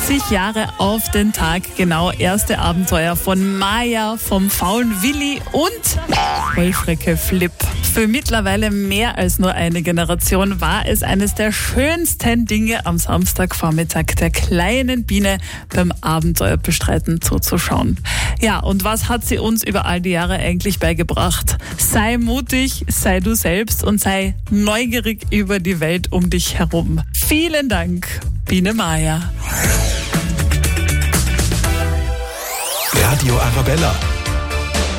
50 Jahre auf den Tag, genau, erste Abenteuer von Maya, vom faulen Willi und Heuschrecke Flip. Für mittlerweile mehr als nur eine Generation war es eines der schönsten Dinge am Samstagvormittag der kleinen Biene beim Abenteuerbestreiten zuzuschauen. Ja, und was hat sie uns über all die Jahre eigentlich beigebracht? Sei mutig, sei du selbst und sei neugierig über die Welt um dich herum. Vielen Dank, Biene Maya. Radio Arabella.